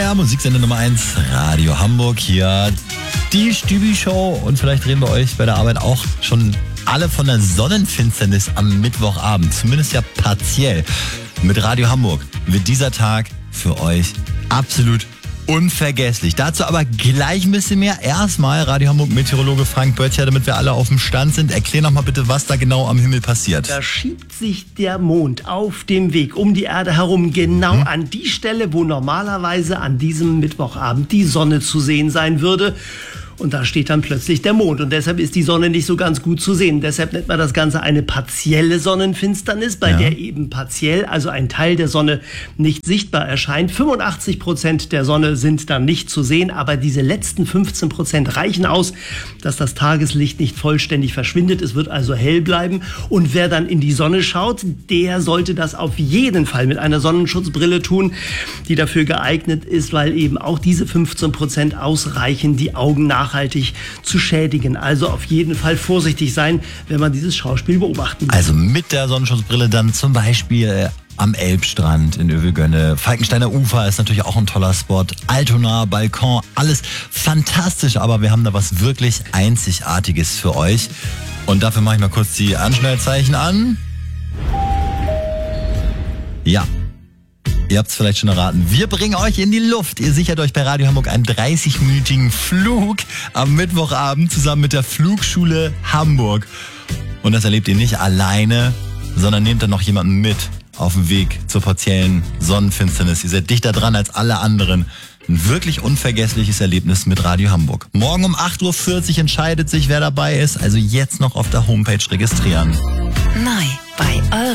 MDR Musiksender Nummer 1, Radio Hamburg. Hier die Stübi-Show. Und vielleicht reden wir euch bei der Arbeit auch schon alle von der Sonnenfinsternis am Mittwochabend. Zumindest ja partiell. Mit Radio Hamburg wird dieser Tag für euch absolut unvergesslich. Dazu aber gleich ein bisschen mehr. Erstmal Radio Hamburg Meteorologe Frank Böttcher, damit wir alle auf dem Stand sind. Erklär noch mal bitte, was da genau am Himmel passiert. Da schiebt sich der Mond auf dem Weg um die Erde herum genau an die Stelle, wo normalerweise an diesem Mittwochabend die Sonne zu sehen sein würde. Und da steht dann plötzlich der Mond. Und deshalb ist die Sonne nicht so ganz gut zu sehen. Deshalb nennt man das Ganze eine partielle Sonnenfinsternis, bei der eben partiell, also ein Teil der Sonne, nicht sichtbar erscheint. 85% der Sonne sind dann nicht zu sehen, aber diese letzten 15% reichen aus, dass das Tageslicht nicht vollständig verschwindet. Es wird also hell bleiben. Und wer dann in die Sonne schaut, der sollte das auf jeden Fall mit einer Sonnenschutzbrille tun, die dafür geeignet ist, weil eben auch diese 15% ausreichen, die Augen nachhaltig zu schädigen. Also auf jeden Fall vorsichtig sein, wenn man dieses Schauspiel beobachten will. Also mit der Sonnenschutzbrille dann zum Beispiel am Elbstrand in Övelgönne. Falkensteiner Ufer ist natürlich auch ein toller Spot. Altona, Balkon, alles fantastisch. Aber wir haben da was wirklich Einzigartiges für euch. Und dafür mache ich mal kurz die Anschnellzeichen an. Ja. Ihr habt es vielleicht schon erraten. Wir bringen euch in die Luft. Ihr sichert euch bei Radio Hamburg einen 30-minütigen Flug am Mittwochabend zusammen mit der Flugschule Hamburg. Und das erlebt ihr nicht alleine, sondern nehmt dann noch jemanden mit auf dem Weg zur partiellen Sonnenfinsternis. Ihr seid dichter dran als alle anderen. Ein wirklich unvergessliches Erlebnis mit Radio Hamburg. Morgen um 8.40 Uhr entscheidet sich, wer dabei ist. Also jetzt noch auf der Homepage registrieren. Neu bei